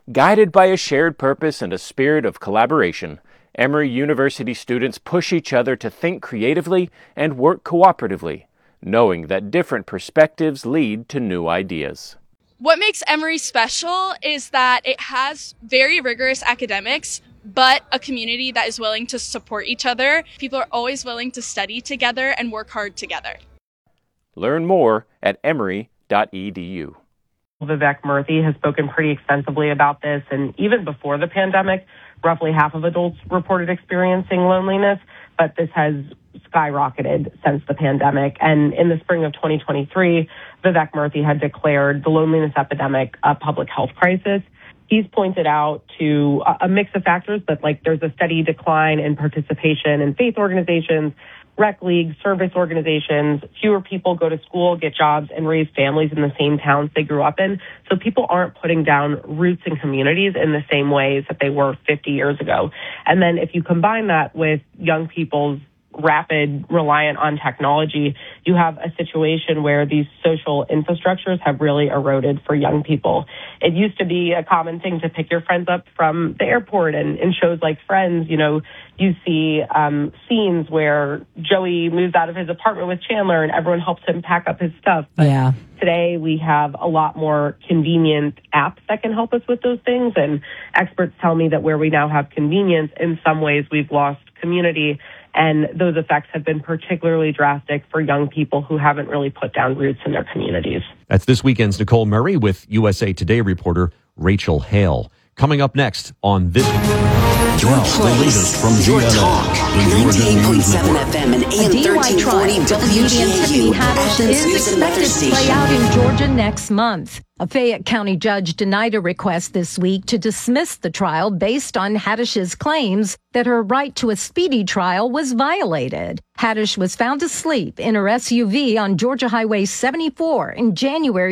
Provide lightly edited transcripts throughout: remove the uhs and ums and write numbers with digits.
Guided by a shared purpose and a spirit of collaboration, Emory University students push each other to think creatively and work cooperatively, knowing that different perspectives lead to new ideas. What makes Emory special is that it has very rigorous academics, but a community that is willing to support each other. People are always willing to study together and work hard together. Learn more at emory.edu. Vivek Murthy has spoken pretty extensively about this, and even before the pandemic, roughly half of adults reported experiencing loneliness, but this has skyrocketed since the pandemic. And in the spring of 2023, Vivek Murthy had declared the loneliness epidemic a public health crisis. He's pointed out to a mix of factors, but there's a steady decline in participation in faith organizations, rec leagues, service organizations. Fewer people go to school, get jobs, and raise families in the same towns they grew up in. So people aren't putting down roots in communities in the same ways that they were 50 years ago. And then if you combine that with young people's rapid reliance on technology, you have a situation where these social infrastructures have really eroded for young people. It used to be a common thing to pick your friends up from the airport, and in shows like Friends, you see scenes where Joey moves out of his apartment with Chandler and everyone helps him pack up his stuff. But today we have a lot more convenient apps that can help us with those things, and experts tell me that where we now have convenience, in some ways we've lost community. And those effects have been particularly drastic for young people who haven't really put down roots in their communities. That's this weekend's Nicole Murray with USA Today reporter Rachel Hale. Coming up next on this. Your place, from your talk, 98.7 FM and AM 1340 WGAU. Haddish is expected to play out in Georgia next month. A Fayette County judge denied a request this week to dismiss the trial based on Haddish's claims that her right to a speedy trial was violated. Haddish was found asleep in her SUV on Georgia Highway 74 in January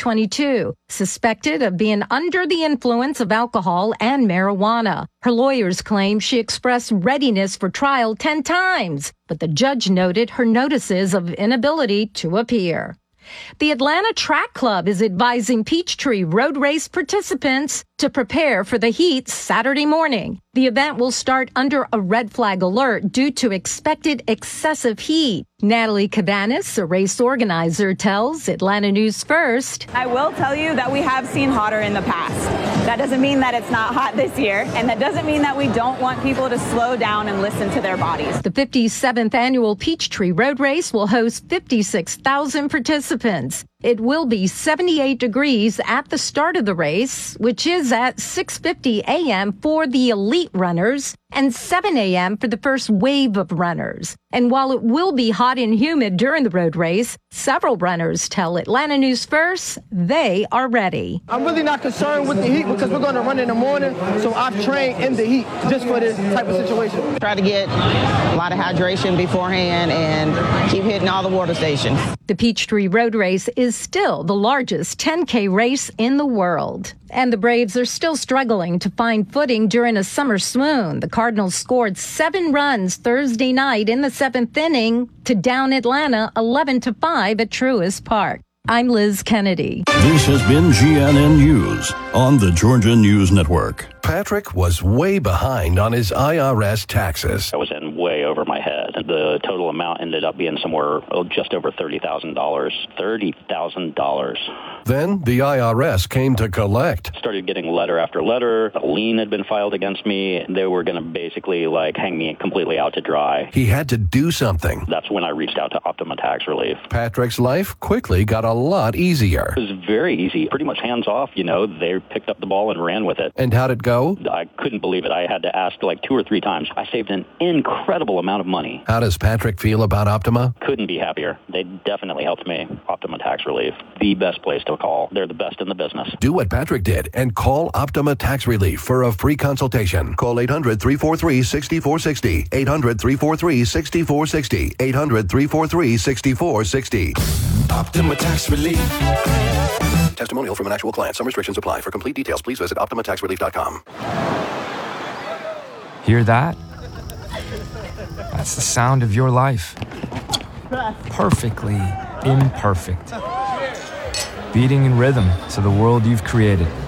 2022, suspected of being under the influence of alcohol and marijuana. Her lawyers claim she expressed readiness for trial 10 times, but the judge noted her notices of inability to appear. The Atlanta Track Club is advising Peachtree Road Race participants to prepare for the heat Saturday morning. The event will start under a red flag alert due to expected excessive heat. Natalie Cabanis, a race organizer, tells Atlanta News First. I will tell you that we have seen hotter in the past. That doesn't mean that it's not hot this year, and that doesn't mean that we don't want people to slow down and listen to their bodies. The 57th annual Peachtree Road Race will host 56,000 participants. It will be 78 degrees at the start of the race, which is at 6:50 a.m. for the elite runners and 7 a.m. for the first wave of runners. And while it will be hot and humid during the road race, several runners tell Atlanta News First they are ready. I'm really not concerned with the heat because we're going to run in the morning, so I've trained in the heat just for this type of situation. Try to get a lot of hydration beforehand and keep hitting all the water stations. The Peachtree Road Race is still the largest 10K race in the world. And the Braves are still struggling to find footing during a summer swoon. The Cardinals scored 7 runs Thursday night in the 7th inning to down Atlanta 11-5 at Truist Park. I'm Liz Kennedy. This has been GNN News on the Georgia News Network. Patrick was way behind on his IRS taxes. I was in way over my head. The total amount ended up being somewhere just over $30,000. $30,000. Then the IRS came to collect. Started getting letter after letter. A lien had been filed against me. They were going to basically hang me completely out to dry. He had to do something. That's when I reached out to Optima Tax Relief. Patrick's life quickly got a lot easier. It was very easy. Pretty much hands off, They picked up the ball and ran with it. And how'd it go? I couldn't believe it. I had to ask 2 or 3 times. I saved an incredible amount of money. How does Patrick feel about Optima? Couldn't be happier. They definitely helped me. Optima Tax Relief, the best place to call. They're the best in the business. Do what Patrick did and call Optima Tax Relief for a free consultation. Call 800-343-6460. 800-343-6460. 800-343-6460. Optima Tax Relief. Testimonial from an actual client. Some restrictions apply. For complete details, please visit OptimaTaxRelief.com. Hear that? That's the sound of your life. Perfectly imperfect. Beating in rhythm to the world you've created.